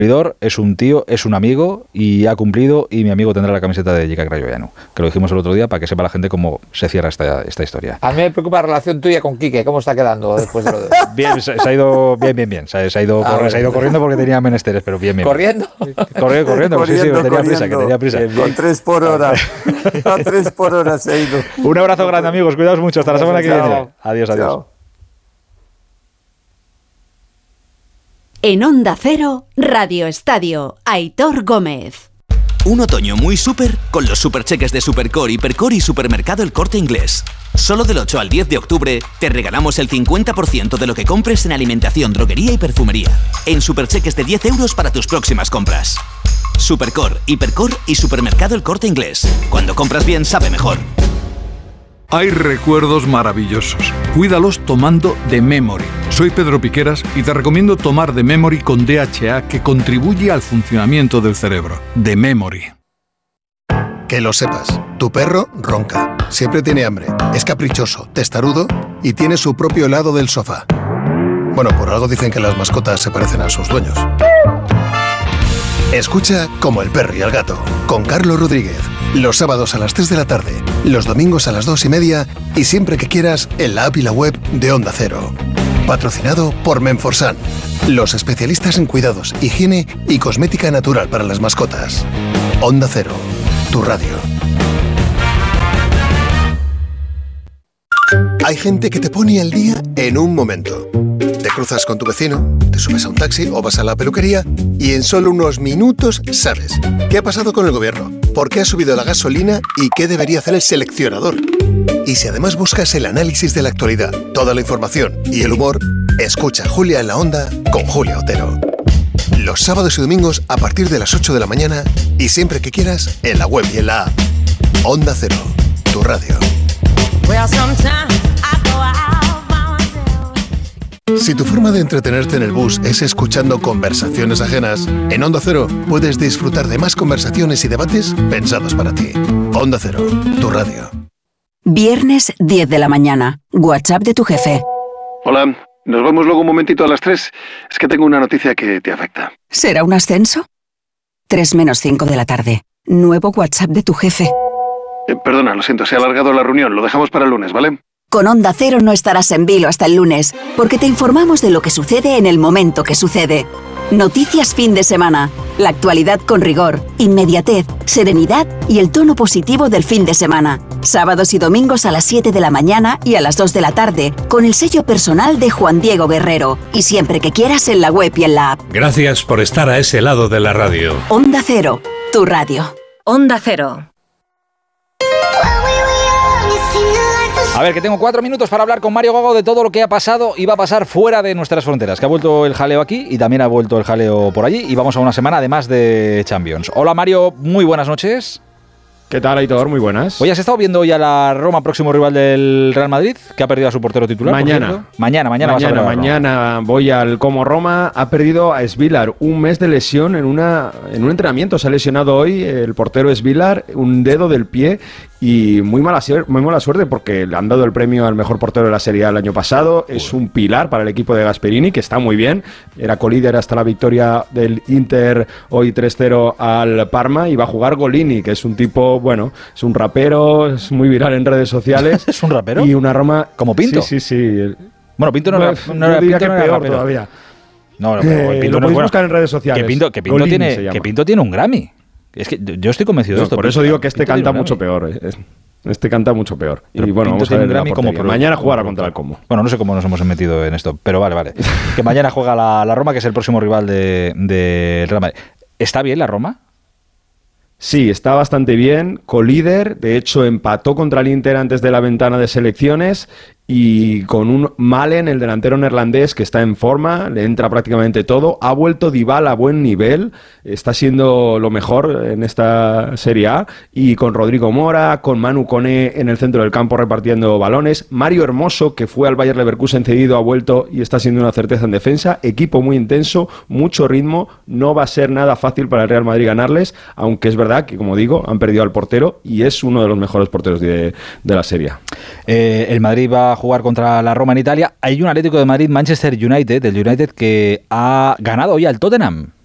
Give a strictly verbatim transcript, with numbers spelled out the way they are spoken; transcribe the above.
Es un tío, es un amigo y ha cumplido, y mi amigo tendrá la camiseta de Jica Crayoyanu, que lo dijimos el otro día para que sepa la gente cómo se cierra esta, esta historia. A mí me preocupa la relación tuya con Quique, ¿cómo está quedando después de lo de... Bien, se, se ha ido bien, bien, bien. Se, se, ha, ido, ah, corre, se ha ido corriendo porque tenía menesteres, pero bien, bien. ¿Corriendo? Bien. Corriendo, corriendo, corriendo, sí, sí, tenía corriendo. prisa, que tenía prisa. Bien, bien. Con tres por hora. A tres por hora se ha ido. Un abrazo grande, amigos, cuidaos mucho, hasta la semana que viene. Adiós, adiós. Chao. En Onda Cero, Radio Estadio, Aitor Gómez. Un otoño muy súper con los supercheques de Supercore, Hipercore y Supermercado El Corte Inglés. Solo del ocho al diez de octubre te regalamos el cincuenta por ciento de lo que compres en alimentación, droguería y perfumería. En supercheques de diez euros para tus próximas compras. Supercore, Hipercore y Supermercado El Corte Inglés. Cuando compras bien, sabe mejor. Hay recuerdos maravillosos. Cuídalos tomando The Memory. Soy Pedro Piqueras y te recomiendo tomar The Memory con D H A, que contribuye al funcionamiento del cerebro. The Memory. Que lo sepas, tu perro ronca, siempre tiene hambre, es caprichoso, testarudo y tiene su propio helado del sofá. Bueno, por algo dicen que las mascotas se parecen a sus dueños. Escucha Como el perro y el gato, con Carlos Rodríguez. Los sábados a las tres de la tarde, los domingos a las dos y media y siempre que quieras en la app y la web de Onda Cero. Patrocinado por Menforsan, los especialistas en cuidados, higiene y cosmética natural para las mascotas. Onda Cero, tu radio. Hay gente que te pone al día en un momento. Te cruzas con tu vecino, te subes a un taxi o vas a la peluquería y en solo unos minutos sabes qué ha pasado con el gobierno, por qué ha subido la gasolina y qué debería hacer el seleccionador. Y si además buscas el análisis de la actualidad, toda la información y el humor, escucha Julia en la Onda con Julia Otero. Los sábados y domingos a partir de las ocho de la mañana y siempre que quieras en la web y en la app. Onda Cero, tu radio. Si tu forma de entretenerte en el bus es escuchando conversaciones ajenas, en Onda Cero puedes disfrutar de más conversaciones y debates pensados para ti. Onda Cero, tu radio. Viernes diez de la mañana. WhatsApp de tu jefe. Hola, ¿nos vamos luego un momentito a las tres? Es que tengo una noticia que te afecta. ¿Será un ascenso? tres menos cinco de la tarde. Nuevo WhatsApp de tu jefe. Eh, perdona, lo siento, se ha alargado la reunión. Lo dejamos para el lunes, ¿vale? Con Onda Cero no estarás en vilo hasta el lunes, porque te informamos de lo que sucede en el momento que sucede. Noticias fin de semana, la actualidad con rigor, inmediatez, serenidad y el tono positivo del fin de semana. Sábados y domingos a las siete de la mañana y a las dos de la tarde, con el sello personal de Juan Diego Guerrero. Y siempre que quieras en la web y en la app. Gracias por estar a ese lado de la radio. Onda Cero, tu radio. Onda Cero. A ver, que tengo cuatro minutos para hablar con Mario Gago de todo lo que ha pasado y va a pasar fuera de nuestras fronteras, que ha vuelto el jaleo aquí y también ha vuelto el jaleo por allí y vamos a una semana además de Champions. Hola Mario, muy buenas noches. ¿Qué tal, Aitor? Muy buenas. Oye, ¿has estado viendo ya la Roma, próximo rival del Real Madrid, que ha perdido a su portero titular? Mañana. Mañana, mañana. Mañana, vas a ver mañana voy al Como Roma. Ha perdido a Svilar, un mes de lesión en, una, en un entrenamiento. Se ha lesionado hoy el portero Svilar, un dedo del pie. Y muy mala, muy mala suerte porque le han dado el premio al mejor portero de la Serie A el año pasado. Es un pilar para el equipo de Gasperini, que está muy bien. Era colíder hasta la victoria del Inter hoy tres cero al Parma. Y va a jugar Golini, que es un tipo, bueno, es un rapero, es muy viral en redes sociales. ¿Es un rapero? Y una Roma... ¿Como Pinto? Sí, sí, sí. Bueno, Pinto no era, no era, Pinto que no era peor rapero. todavía. No, no, pero eh, Pinto lo no es podéis bueno. buscar en redes sociales. Que Pinto, que Pinto, tiene, que Pinto tiene un Grammy. Es que yo estoy convencido no, de esto. Por eso digo que este canta mucho peor. Eh. Este canta mucho peor. Pero y bueno, Pinto vamos a ver un Grammy como mañana jugará contra el Como. Bueno, no sé cómo nos hemos metido en esto, pero vale, vale. Que mañana juega la, la Roma, que es el próximo rival de, de Real Madrid. ¿Está bien la Roma? Sí, está bastante bien, colíder, de hecho empató contra el Inter antes de la ventana de selecciones y con un Malen, el delantero neerlandés, que está en forma, le entra prácticamente todo, ha vuelto Dybala a buen nivel, está siendo lo mejor en esta Serie A, y con Rodrigo Mora, con Manu Koné en el centro del campo repartiendo balones, Mario Hermoso, que fue al Bayer Leverkusen cedido, ha vuelto y está siendo una certeza en defensa, equipo muy intenso, mucho ritmo, no va a ser nada fácil para el Real Madrid ganarles, aunque es verdad que, como digo, han perdido al portero y es uno de los mejores porteros de, de la Serie A. Eh, el Madrid va a jugar contra la Roma en Italia. Hay un Atlético de Madrid, Manchester United, del United, que ha ganado hoy al Tottenham.